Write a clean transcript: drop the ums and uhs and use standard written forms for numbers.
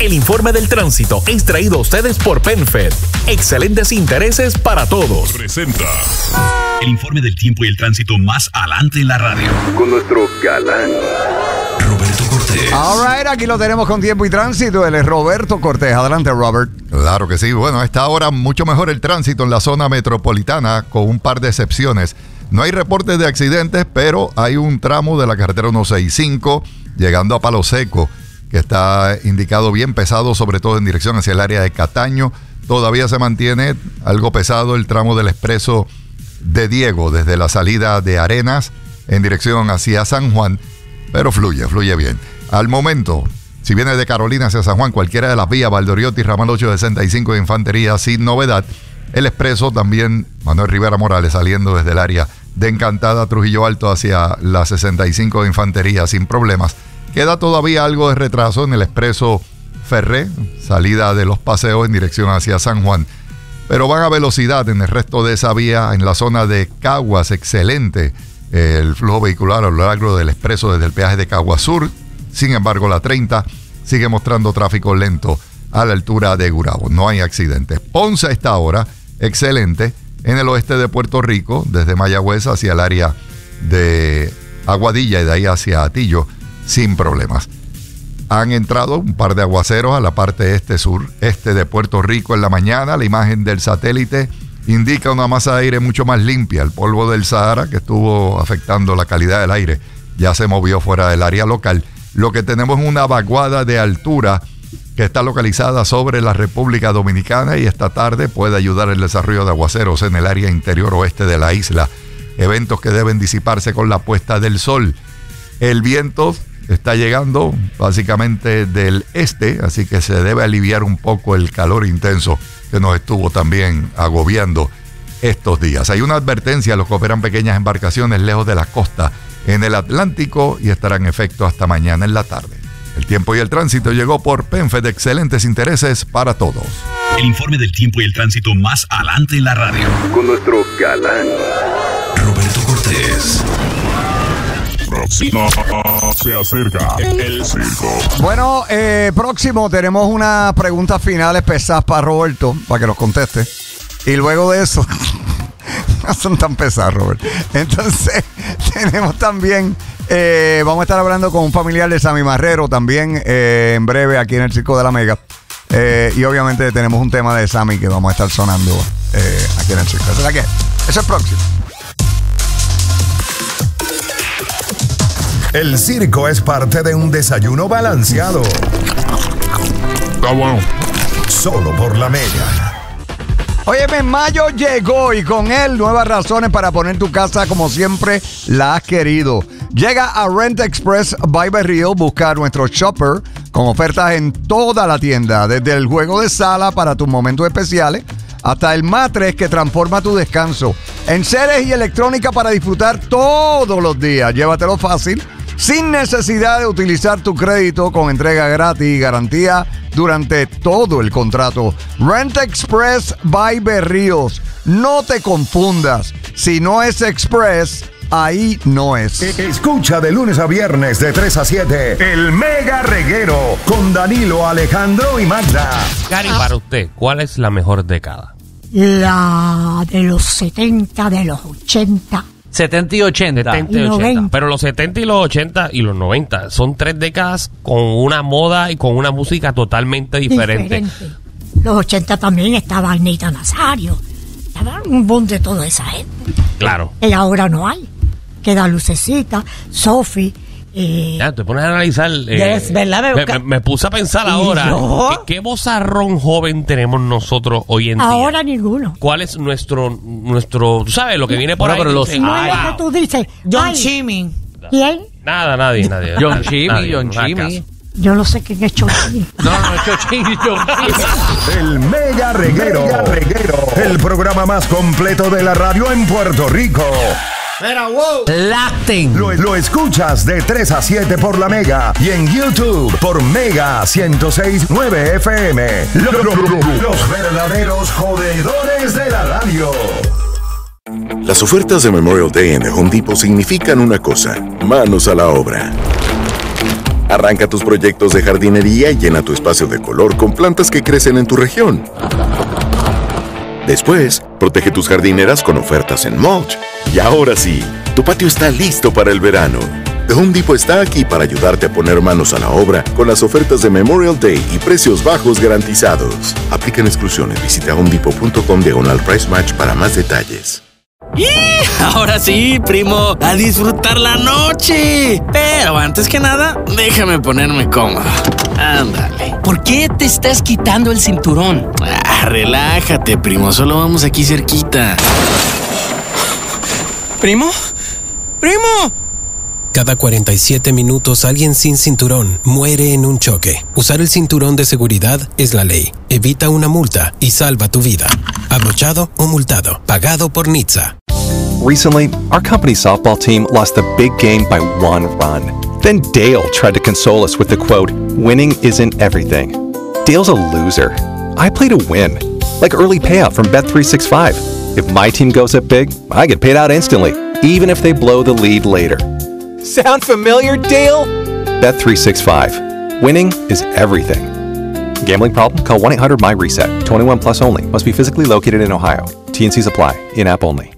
El informe del tránsito es traído a ustedes por PenFed. Excelentes intereses para todos. Presenta el informe del tiempo y el tránsito más adelante en la radio. Con nuestro galán Roberto Cortés. All right, aquí lo tenemos con tiempo y tránsito. Él es Roberto Cortés. Adelante, Robert. Claro que sí. Bueno, a esta hora mucho mejor el tránsito en la zona metropolitana, con un par de excepciones. No hay reportes de accidentes, pero hay un tramo de la carretera 165 llegando a Palo Seco que está indicado bien pesado, sobre todo en dirección hacia el área de Cataño. Todavía se mantiene algo pesado el tramo del expreso de Diego, desde la salida de Arenas en dirección hacia San Juan, pero fluye bien. Al momento, si viene de Carolina hacia San Juan, cualquiera de las vías, Valdoriotti, ramal 865 de Infantería, sin novedad. El expreso también, Manuel Rivera Morales, saliendo desde el área de Encantada, Trujillo Alto, hacia la 65 de Infantería, sin problemas. Queda todavía algo de retraso en el expreso Ferré, salida de Los Paseos en dirección hacia San Juan. Pero van a velocidad en el resto de esa vía, en la zona de Caguas, excelente el flujo vehicular a lo largo del expreso desde el peaje de Caguas Sur. Sin embargo, la 30 sigue mostrando tráfico lento a la altura de Gurabo. No hay accidentes. Ponce a esta hora, excelente, en el oeste de Puerto Rico, desde Mayagüez hacia el área de Aguadilla y de ahí hacia Atillo, sin problemas. Han entrado un par de aguaceros a la parte este de Puerto Rico en la mañana. La imagen del satélite indica una masa de aire mucho más limpia. El polvo del Sahara, que estuvo afectando la calidad del aire, ya se movió fuera del área local. Lo que tenemos es una vaguada de altura que está localizada sobre la República Dominicana y esta tarde puede ayudar el desarrollo de aguaceros en el área interior oeste de la isla. Eventos que deben disiparse con la puesta del sol. El viento está llegando básicamente del este, así que se debe aliviar un poco el calor intenso que nos estuvo también agobiando estos días. Hay una advertencia a los que operan pequeñas embarcaciones lejos de la costa en el Atlántico y estará en efecto hasta mañana en la tarde. El tiempo y el tránsito llegó por PenFed, excelentes intereses para todos. El informe del tiempo y el tránsito más adelante en la radio. con nuestro galán Roberto Cortés. Próximo se acerca el circo. Bueno, próximo tenemos unas preguntas finales pesadas para Roberto, para que los conteste. Y luego de eso, no son tan pesadas, Robert. Entonces, tenemos también, vamos a estar hablando con un familiar de Sammy Marrero también en breve aquí en el Circo de la Mega. Y obviamente tenemos un tema de Sammy que vamos a estar sonando aquí en el Circo. O sea que, eso es próximo. El circo es parte de un desayuno balanceado. Está bueno. Solo por la Mega. Óyeme, mayo llegó y con él nuevas razones para poner tu casa como siempre la has querido. Llega a Rent Express by Berrío, busca nuestro shopper con ofertas en toda la tienda, desde el juego de sala para tus momentos especiales hasta el matres que transforma tu descanso. Enseres y electrónica para disfrutar todos los días. Llévatelo fácil, sin necesidad de utilizar tu crédito, con entrega gratis y garantía durante todo el contrato. Rent Express by Berríos. No te confundas. Si no es Express, ahí no es. Escucha de lunes a viernes de 3 a 7 el Mega Reguero con Danilo, Alejandro y Magda. Cari, para usted, ¿cuál es la mejor década? La de los 70, de los 80. 70 y 80. 70 y 80. 90. Pero los 70 y los 80 y los 90 son 3 décadas con una moda y con una música totalmente diferente. Los 80 también estaba Anita Nazario. Estaba un boom de toda esa gente. Claro. Y ahora no hay. Queda Lucecita, Sophie. Ya, te pones a analizar. ¿verdad? Me puse a pensar ahora. ¿Qué vozarrón joven tenemos nosotros hoy en día? Ahora ninguno. ¿Cuál es nuestro, tú sabes, lo que viene por ahí? Pero no es lo que tú dices. John Chimmy. ¿Quién? Nadie. John Chimmy. Yo no sé quién es Chochini. No, Chochini. El Mega Reguero. El programa más completo de la radio en Puerto Rico. Pero wow. Lacten. Lo escuchas de 3 a 7 por la Mega y en YouTube por Mega 106.9 FM. Los verdaderos jodedores de la radio. Las ofertas de Memorial Day en The Home Depot significan una cosa: manos a la obra. Arranca tus proyectos de jardinería y llena tu espacio de color con plantas que crecen en tu región. Después, protege tus jardineras con ofertas en mulch. Y ahora sí, tu patio está listo para el verano. The Home Depot está aquí para ayudarte a poner manos a la obra con las ofertas de Memorial Day y precios bajos garantizados. Aplican exclusiones. Visita homedepot.com/price match para más detalles. Ahora sí, primo, a disfrutar la noche. Pero antes que nada, déjame ponerme cómodo. Ándale. ¿Por qué te estás quitando el cinturón? Relájate, primo, solo vamos aquí cerquita. ¿Primo? ¡Primo! Cada 47 minutos alguien sin cinturón muere en un choque. Usar el cinturón de seguridad es la ley. Evita una multa y salva tu vida. Abrochado o multado. Pagado por NHTSA. Recently, our company's softball team lost the big game by 1 run. Then Dale tried to console us with the quote, "Winning isn't everything." Dale's a loser. I play to win. Like early payout from Bet365. If my team goes up big, I get paid out instantly, even if they blow the lead later. Sound familiar, Dale? Bet365. Winning is everything. Gambling problem? Call 1-800-MY-RESET. 21 plus only. Must be physically located in Ohio. T&Cs apply. In-app only.